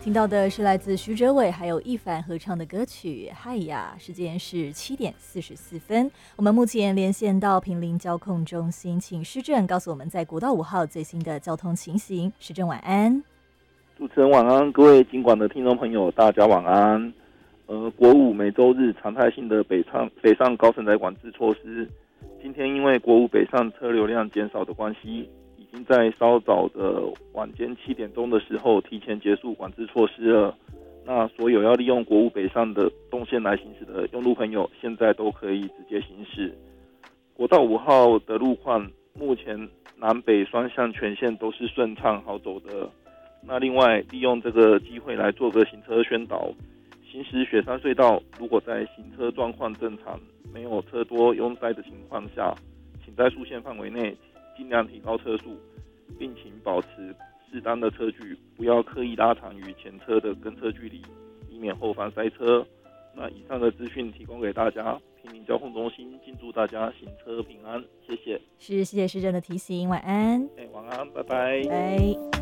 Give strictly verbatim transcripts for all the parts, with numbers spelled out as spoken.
听到的是来自徐哲伟还有易凡合唱的歌曲《嗨呀》，时间是七点四十四分。我们目前连线到坪林交控中心，请施政告诉我们在国道五号最新的交通情形。施政晚安。 主持人晚安，各位警广的听众朋友，大家晚安。呃，国五每周日常态性的北上北上高承载管制措施，今天因为国五北上车流量减少的关系，已经在稍早的晚间七点钟的时候提前结束管制措施了。那所有要利用国五北上的动线来行驶的用路朋友，现在都可以直接行驶。国道五号的路况目前南北双向全线都是顺畅好走的。那另外利用这个机会来做个行车宣导，行驶雪山隧道，如果在行车状况正常、没有车多拥塞的情况下，请在速限范围内尽量提高车速，并请保持适当的车距，不要刻意拉长与前车的跟车距离，以免后方塞车。那以上的资讯提供给大家，坪林交通中心敬祝大家行车平安，谢谢。 是，谢谢施政的提醒，晚安。 哎，晚安，拜拜。 拜。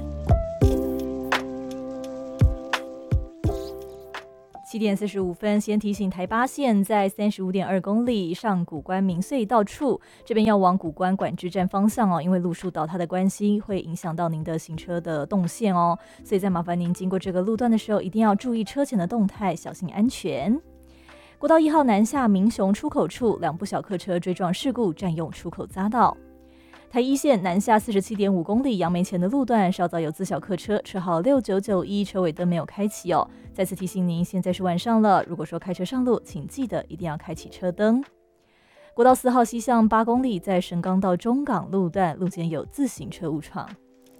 七点四十五分，先提醒台八线在三十五点二公里上谷关民隧道处，这边要往谷关管制站方向哦，因为路树倒塌的关系，会影响到您的行车的动线哦，所以再麻烦您经过这个路段的时候，一定要注意车前的动态，小心安全。国道一号南下民雄出口处，两部小客车追撞事故，占用出口匝道。台一线南下 四十七点五公里杨梅前的路段，稍早有自小客车车号六九九一，车尾灯没有开启哦。再次提醒您，现在是晚上了，如果说开车上路，请记得一定要开启车灯。国道四号西向八公里，在神冈到中港路段，路肩有自行车误闯。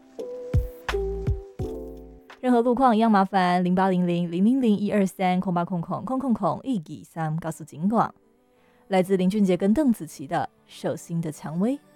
任何路况一样麻烦零八零零零零零一二三空八空空空空空一几三告诉警广。来自林俊杰跟邓紫棋的《手心的蔷薇》。